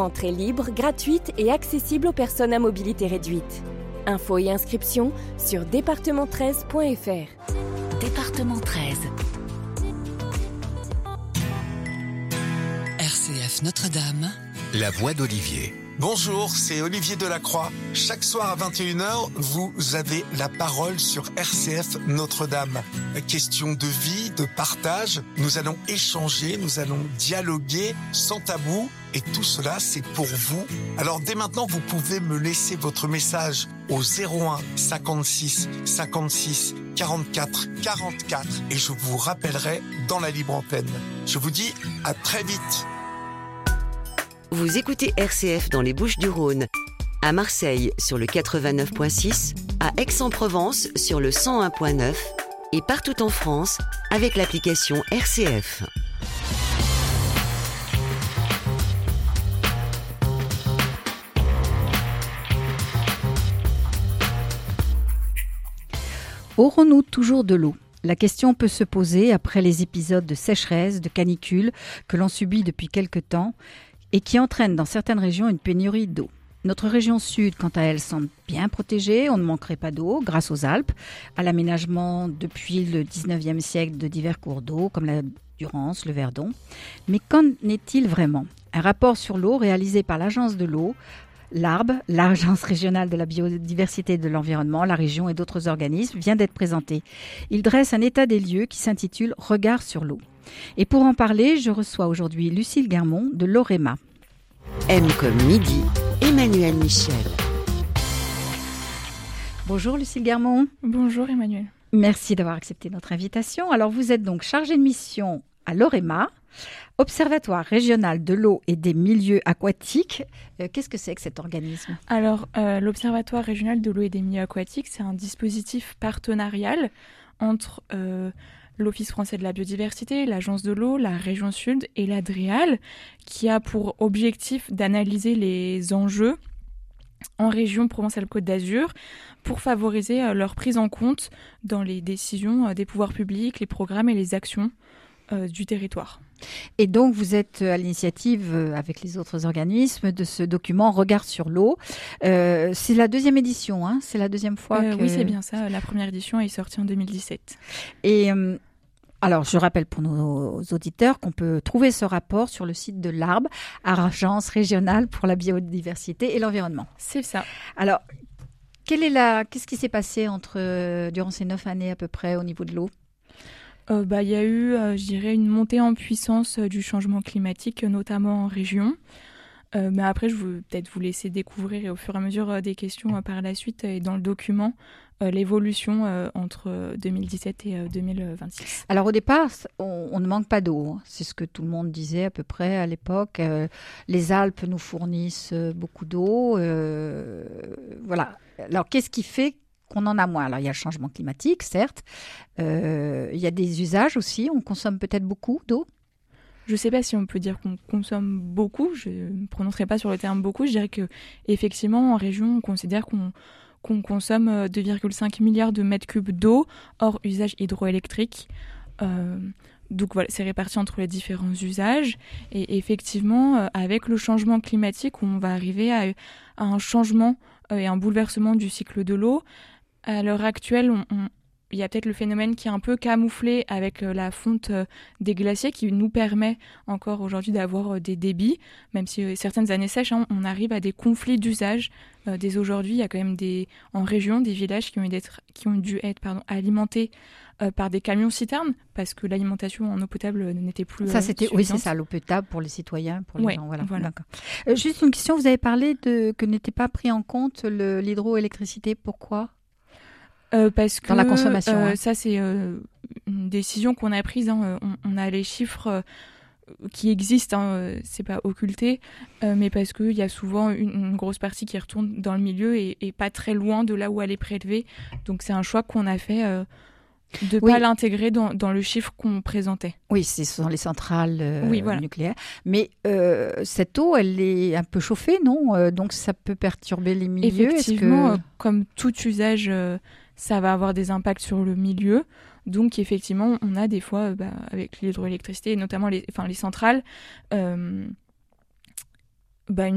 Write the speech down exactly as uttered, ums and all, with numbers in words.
entrée libre, gratuite et accessible aux personnes à mobilité réduite. Infos et inscriptions sur département treize point f r. Département treize. R C F Notre-Dame. La voix d'Olivier. Bonjour, c'est Olivier Delacroix. Chaque soir à vingt et une heures, vous avez la parole sur R C F Notre-Dame. Question de vie, de partage. Nous allons échanger, nous allons dialoguer sans tabou. Et tout cela, c'est pour vous. Alors dès maintenant, vous pouvez me laisser votre message au zéro un cinquante-six cinquante-six quarante-quatre quarante-quatre et je vous rappellerai dans la libre antenne. Je vous dis à très vite. Vous écoutez R C F dans les Bouches-du-Rhône, à Marseille sur le quatre-vingt-neuf point six, à Aix-en-Provence sur le cent un point neuf et partout en France avec l'application R C F. Aurons-nous toujours de l'eau ? La question peut se poser après les épisodes de sécheresse, de canicule que l'on subit depuis quelque temps et qui entraînent dans certaines régions une pénurie d'eau. Notre région sud, quant à elle, semble bien protégée. On ne manquerait pas d'eau grâce aux Alpes, à l'aménagement depuis le dix-neuvième siècle de divers cours d'eau comme la Durance, le Verdon. Mais qu'en est-il vraiment ? Un rapport sur l'eau réalisé par l'Agence de l'eau, l'A R B, l'Agence régionale de la biodiversité et de l'environnement, la région et d'autres organismes, vient d'être présenté. Il dresse un état des lieux qui s'intitule « Regard sur l'eau ». Et pour en parler, je reçois aujourd'hui Lucille Guermont de l'OREMA. M comme midi, Emmanuel Michel. Bonjour Lucille Guermont. Bonjour Emmanuel. Merci d'avoir accepté notre invitation. Alors vous êtes donc chargée de mission à l'OREMA, Observatoire régional de l'eau et des milieux aquatiques. Euh, qu'est-ce que c'est que cet organisme ? Alors, euh, l'Observatoire régional de l'eau et des milieux aquatiques, c'est un dispositif partenarial entre euh, l'Office français de la biodiversité, l'Agence de l'eau, la région sud et la DREAL, qui a pour objectif d'analyser les enjeux en région Provence-Alpes-Côte d'Azur pour favoriser euh, leur prise en compte dans les décisions euh, des pouvoirs publics, les programmes et les actions euh, du territoire. Et donc, vous êtes à l'initiative, avec les autres organismes, de ce document « Regard sur l'eau ». Euh, c'est la deuxième édition, hein ? C'est la deuxième fois euh, que... Oui, c'est bien ça. La première édition est sortie en deux mille dix-sept. Et euh, alors, je rappelle pour nos auditeurs qu'on peut trouver ce rapport sur le site de l'A R B, Agence régionale pour la biodiversité et l'environnement. C'est ça. Alors, quelle est la... qu'est-ce qui s'est passé entre, durant ces neuf années à peu près au niveau de l'eau ? Euh, bah, y a eu, euh, je dirais, une montée en puissance euh, du changement climatique, notamment en région. Euh, mais après, je vais peut-être vous laisser découvrir et au fur et à mesure euh, des questions euh, par la suite euh, et dans le document, euh, l'évolution euh, entre deux mille dix-sept et euh, deux mille vingt-six. Alors au départ, on, on ne manque pas d'eau. Hein. C'est ce que tout le monde disait à peu près à l'époque. Euh, les Alpes nous fournissent beaucoup d'eau. Euh, voilà. Alors qu'est-ce qui fait qu'on en a moins ? Alors, il y a le changement climatique, certes. Euh, il y a des usages aussi. On consomme peut-être beaucoup d'eau. Je ne sais pas si on peut dire qu'on consomme beaucoup. Je ne prononcerai pas sur le terme beaucoup. Je dirais qu'effectivement, en région, on considère qu'on, qu'on consomme deux virgule cinq milliards de mètres cubes d'eau hors usage hydroélectrique. Euh, donc voilà, c'est réparti entre les différents usages. Et effectivement, avec le changement climatique, on va arriver à, à un changement et un bouleversement du cycle de l'eau. À l'heure actuelle, on, on, il y a peut-être le phénomène qui est un peu camouflé avec la fonte des glaciers qui nous permet encore aujourd'hui d'avoir des débits. Même si certaines années sèches, hein, on arrive à des conflits d'usage. Euh, dès aujourd'hui, il y a quand même des, en région des villages qui ont, d'être, qui ont dû être pardon, alimentés euh, par des camions-citernes parce que l'alimentation en eau potable n'était plus Ça, c'était, euh, oui, c'est ça, l'eau potable pour les citoyens, pour les ouais, gens. Voilà. voilà. D'accord. Euh, juste une question, vous avez parlé de, que n'était pas pris en compte le, l'hydroélectricité. Pourquoi ? Euh, parce que dans la consommation, euh, hein. ça c'est euh, une décision qu'on a prise. Hein. On, on a les chiffres euh, qui existent, hein, c'est pas occulté, euh, mais parce qu'il y a souvent une, une grosse partie qui retourne dans le milieu et, et pas très loin de là où elle est prélevée. Donc c'est un choix qu'on a fait euh, de ne oui. pas l'intégrer dans, dans le chiffre qu'on présentait. Oui, ce sont les centrales euh, oui, voilà. nucléaires. Mais euh, cette eau, elle est un peu chauffée, non ? euh, Donc ça peut perturber les milieux. Effectivement, Est-ce que... euh, comme tout usage, euh, ça va avoir des impacts sur le milieu. Donc effectivement, on a des fois, euh, bah, avec l'hydroélectricité, et notamment les, enfin, les centrales, euh, bah, une